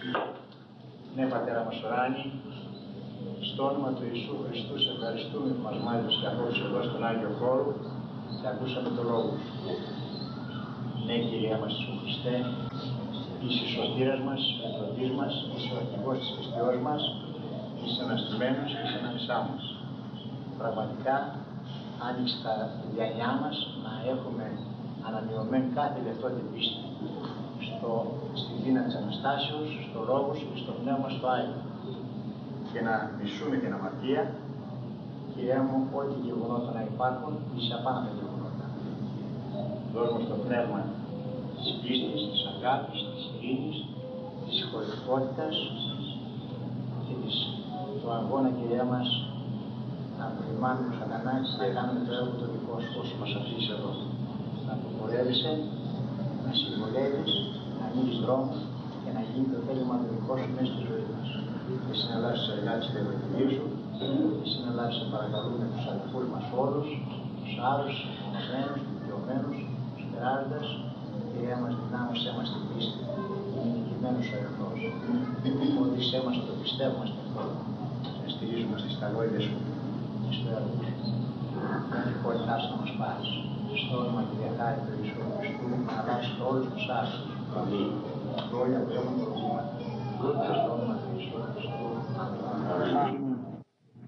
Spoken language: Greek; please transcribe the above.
Ναι, Πατέρα μας ουράνι, στο όνομα του Ιησού Χριστού σε ευχαριστούμε που μας μάλισες καθόλου εδώ στον Άγιο Χώρο και ακούσαμε το λόγο σου. Ναι, Κυρία μας Ιησού Χριστέ, είσαι σωτήρας μας, εθροτής μας, είσαι ο αρχηγός της πιστεώς μας, είσαι αναστημένος και είσαι ανάμεσά μας. Πραγματικά άνοιξε τα διανιά μας να έχουμε ανανεωμένη κάθε λεπτότητα πίστη στη δύναμη της Αναστάσεως, στο Λόγο σου και στο Πνεύμα στο Άγιο. Και να μισούμε την αμαρτία, Κυρία μου, ό,τι γεγονότα να υπάρχουν, είσαι απάνω τα γεγονότα. Δώσ' μας το πνεύμα της πίστης, της αγάπης, της ειρήνης, της συγχωρητικότητας και του αγώνα, Κυρία μας, να αποφυμάνουμε τους σατανάς και να κάνουμε το έργο το δικό σου όσο μας αφήσει εδώ. Να αποπορεύεσαι, να συμβολεύεις, να ανοίγεις δρόμους και να γίνει το θέλημα το δικό σου μέσα στη ζωή μας. Και συνελάσεις τους εργάτες του Ευαγγελίου σου, και συνελάσεις σε παρακαλούμε τους αδελφούς μας όλους, τους άρρωστους, τους μονομένους, τους δικαιωμένους, τους περάζοντας, Κυρία μας, δυνάμωσέ μας στην πίστη, είναι νικημένος ο εχθρός. Οδήγησέ μας να το πιστεύουμε στην αυτό, να στηρίζουμε στις καλόγιες σου και στο έργο σου. Δεν τυχότητά σου να μας πάρεις. Στο όνομα και διαχάρη του Ιησού Χριστού, να αλλάξει όλους τους άρρωστους. Χρόνια που έχουν προβλήματα. Στο όνομα του Ιησού Χριστού. Αμήν.